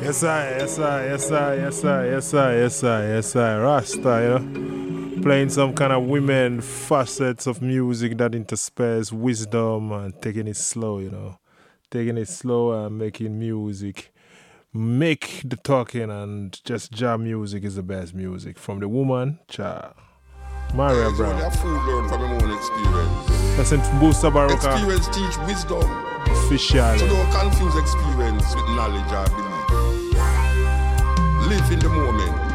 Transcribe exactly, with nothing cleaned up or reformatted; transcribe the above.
Yes, I, yes, I, yes, I, yes, I, yes, I, yes, I, yes, I, Rasta, you know, playing some kind of women facets of music that intersperse wisdom and taking it slow, you know, taking it slow and making music. Make the talking and just jam music is the best music. From the woman, cha. Maria Hey, Brown. I fool learn from my own experience. Listen to Booster Baroka. Experience teach wisdom. Officially. So don't confuse experience with knowledge or belief. Live in the moment.